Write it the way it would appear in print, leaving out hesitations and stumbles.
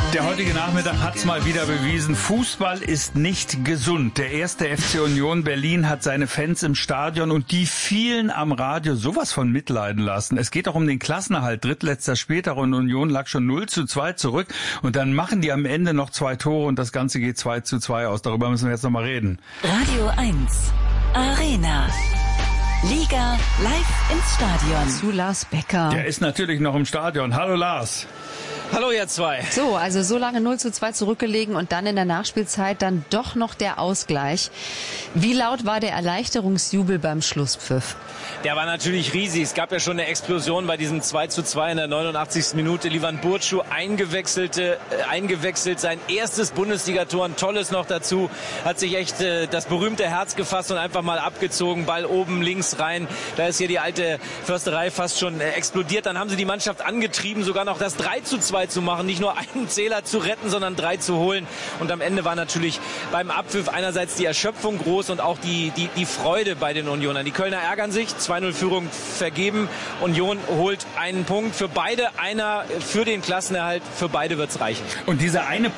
Der heutige Nachmittag hat's mal wieder bewiesen. Fußball ist nicht gesund. Der erste FC Union Berlin hat seine Fans im Stadion und die vielen am Radio sowas von mitleiden lassen. Es geht doch um den Klassenerhalt. Drittletzter Spieltag und Union lag schon 0:2 zurück. Und dann machen die am Ende noch 2 Tore und das Ganze geht 2:2 aus. Darüber müssen wir jetzt nochmal reden. Radio 1 Arena. Liga live ins Stadion. Zu Lars Becker. Der ist natürlich noch im Stadion. Hallo Lars. Hallo ihr zwei. So, also so lange 0:2 zurückgelegen und dann in der Nachspielzeit dann doch noch der Ausgleich. Wie laut war der Erleichterungsjubel beim Schlusspfiff? Der war natürlich riesig. Es gab ja schon eine Explosion bei diesem 2:2 in der 89. Minute. Livan Burcu eingewechselt, sein erstes Bundesligator, ein tolles noch dazu. Hat sich echt das berühmte Herz gefasst und einfach mal abgezogen. Ball oben links rein. Da ist hier die alte Försterei fast schon explodiert. Dann haben sie die Mannschaft angetrieben, sogar noch das 3:2 zu machen. Nicht nur einen Zähler zu retten, sondern 3 zu holen. Und am Ende war natürlich beim Abpfiff einerseits die Erschöpfung groß und auch die Freude bei den Unionern. Die Kölner ärgern sich. 2:0 Führung vergeben. Union holt einen Punkt. Für beide einer für den Klassenerhalt. Für beide wird's reichen. Und dieser eine